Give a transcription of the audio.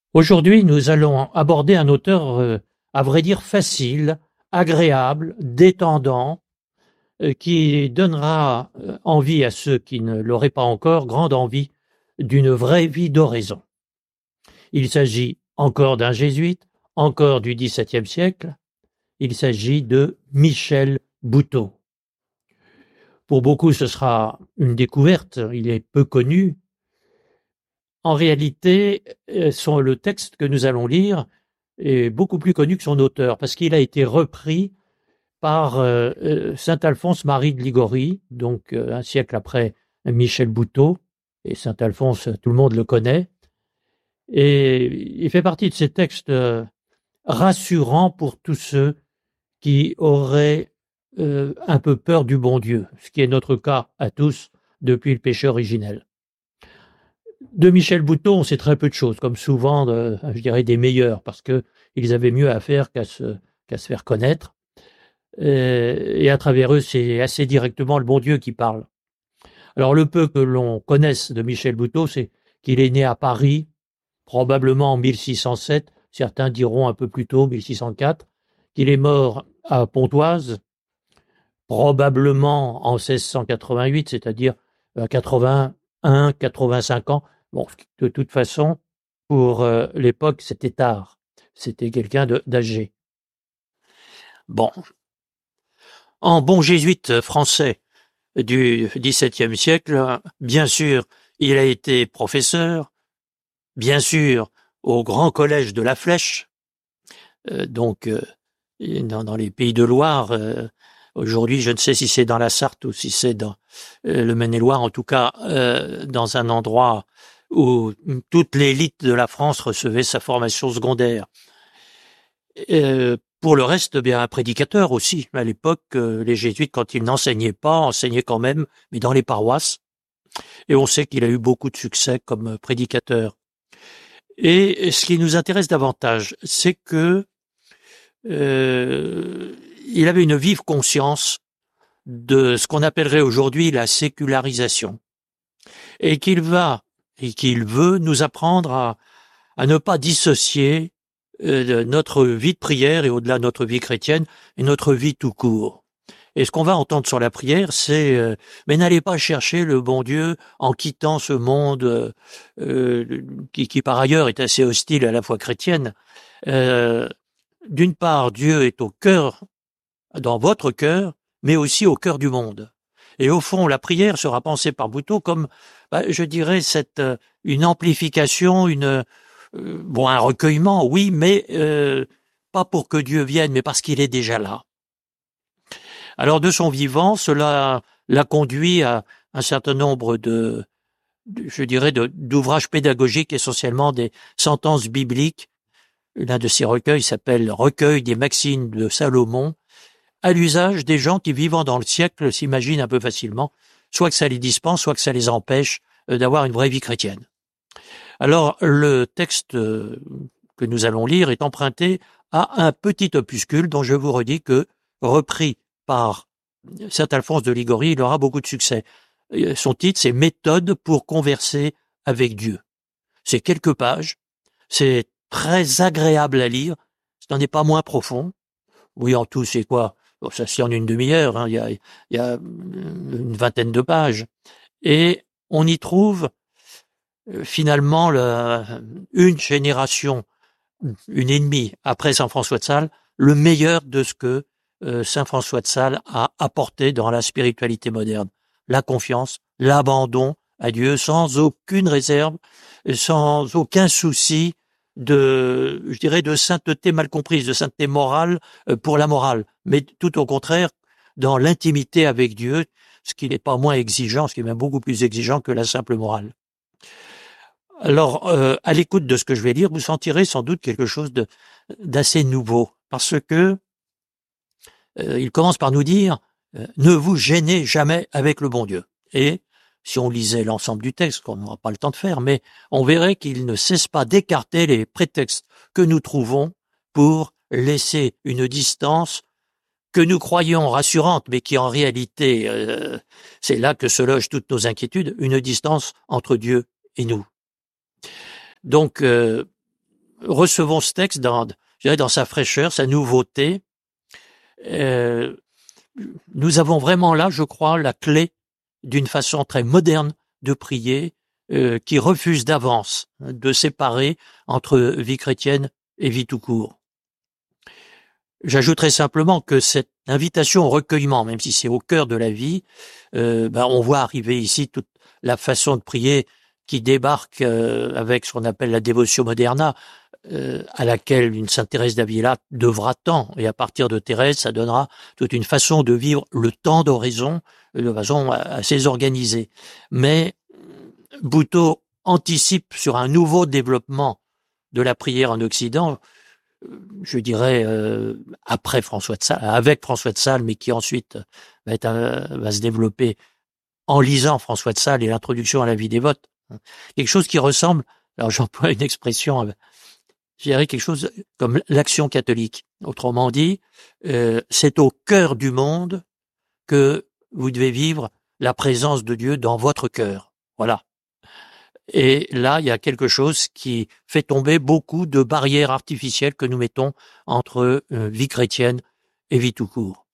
Aujourd'hui, nous allons aborder un auteur, à vrai dire facile, agréable, détendant, qui donnera, envie à ceux qui ne l'auraient pas encore, grande envie d'une vraie vie d'oraison. Il s'agit encore d'un jésuite, encore du XVIIe siècle, il s'agit de Michel Bouteau. Pour beaucoup, ce sera une découverte, il est peu connu. En réalité, le texte que nous allons lire est beaucoup plus connu que son auteur, parce qu'il a été repris par saint Alphonse Marie de Ligorie, donc un siècle après Michel Bouteau, et saint Alphonse, tout le monde le connaît, et il fait partie de ces textes rassurants pour tous ceux qui auraient un peu peur du bon Dieu, ce qui est notre cas à tous depuis le péché originel. De Michel Bouteau, on sait très peu de choses, comme souvent, je dirais, des meilleurs, parce qu'ils avaient mieux à faire qu'à se faire connaître. Et à travers eux, c'est assez directement le bon Dieu qui parle. Alors, le peu que l'on connaisse de Michel Bouteau, c'est qu'il est né à Paris, probablement en 1607, certains diront un peu plus tôt, 1604, qu'il est mort à Pontoise, probablement en 1688, c'est-à-dire à 81, 85 ans. Bon, de toute façon, pour l'époque, c'était tard. C'était quelqu'un d'âgé. Bon. En bon jésuite français du XVIIe siècle, bien sûr, il a été professeur, bien sûr, au Grand Collège de la Flèche, donc dans les Pays de Loire. Aujourd'hui, je ne sais si c'est dans la Sarthe ou si c'est dans le Maine-et-Loire, en tout cas dans un endroit où toute l'élite de la France recevait sa formation secondaire. Pour le reste, bien un prédicateur aussi. À l'époque, les jésuites, quand ils n'enseignaient pas, enseignaient quand même, mais dans les paroisses. Et on sait qu'il a eu beaucoup de succès comme prédicateur. Et ce qui nous intéresse davantage, c'est que il avait une vive conscience de ce qu'on appellerait aujourd'hui la sécularisation, et qu'il veut nous apprendre à ne pas dissocier notre vie de prière et au-delà de notre vie chrétienne et notre vie tout court. Et ce qu'on va entendre sur la prière, c'est mais n'allez pas chercher le bon Dieu en quittant ce monde qui par ailleurs est assez hostile à la foi chrétienne. D'une part, Dieu est au cœur, dans votre cœur, mais aussi au cœur du monde. Et au fond, la prière sera pensée par Bouteau comme, je dirais, une amplification, un recueillement, oui, mais pas pour que Dieu vienne, mais parce qu'il est déjà là. Alors, de son vivant, cela l'a conduit à un certain nombre d'ouvrages pédagogiques, essentiellement des sentences bibliques. L'un de ces recueils s'appelle Recueil des Maximes de Salomon, à l'usage des gens qui, vivant dans le siècle, s'imaginent un peu facilement, soit que ça les dispense, soit que ça les empêche d'avoir une vraie vie chrétienne. Alors, le texte que nous allons lire est emprunté à un petit opuscule dont je vous redis que, repris par saint Alphonse de Ligorie, il aura beaucoup de succès. Son titre, c'est Méthode pour converser avec Dieu. C'est quelques pages, c'est très agréable à lire, ce n'en est pas moins profond. Oui, en tout, c'est quoi? Bon, ça se lit en une demi-heure, hein, il y a une vingtaine de pages. Et on y trouve finalement une génération, une et demie après saint François de Sales, le meilleur de ce que saint François de Sales a apporté dans la spiritualité moderne. La confiance, l'abandon à Dieu sans aucune réserve, sans aucun souci de sainteté mal comprise, de sainteté morale pour la morale, mais tout au contraire, dans l'intimité avec Dieu, ce qui n'est pas moins exigeant, ce qui est même beaucoup plus exigeant que la simple morale. Alors, à l'écoute de ce que je vais lire, vous sentirez sans doute quelque chose d'assez nouveau, parce que il commence par nous dire ne vous gênez jamais avec le bon Dieu. Et si on lisait l'ensemble du texte, qu'on n'aura pas le temps de faire, mais on verrait qu'il ne cesse pas d'écarter les prétextes que nous trouvons pour laisser une distance que nous croyons rassurante, mais qui en réalité, c'est là que se logent toutes nos inquiétudes, une distance entre Dieu et nous. Donc, recevons ce texte je dirais dans sa fraîcheur, sa nouveauté. Nous avons vraiment là, je crois, la clé d'une façon très moderne de prier, qui refuse d'avance de séparer entre vie chrétienne et vie tout court. J'ajouterai simplement que cette invitation au recueillement, même si c'est au cœur de la vie, on voit arriver ici toute la façon de prier qui débarque avec ce qu'on appelle la dévotio moderna, à laquelle une Sainte Thérèse d'Avila devra tant, et à partir de Thérèse, ça donnera toute une façon de vivre le temps d'oraison de façon assez organisée. Mais Butoh anticipe sur un nouveau développement de la prière en Occident, je dirais avec François de Sales, mais qui ensuite va se développer en lisant François de Sales et l'introduction à la vie dévote. Quelque chose qui ressemble, alors j'emploie une expression, je dirais quelque chose comme l'action catholique. Autrement dit, c'est au cœur du monde que vous devez vivre la présence de Dieu dans votre cœur. Voilà. Et là, il y a quelque chose qui fait tomber beaucoup de barrières artificielles que nous mettons entre vie chrétienne et vie tout court.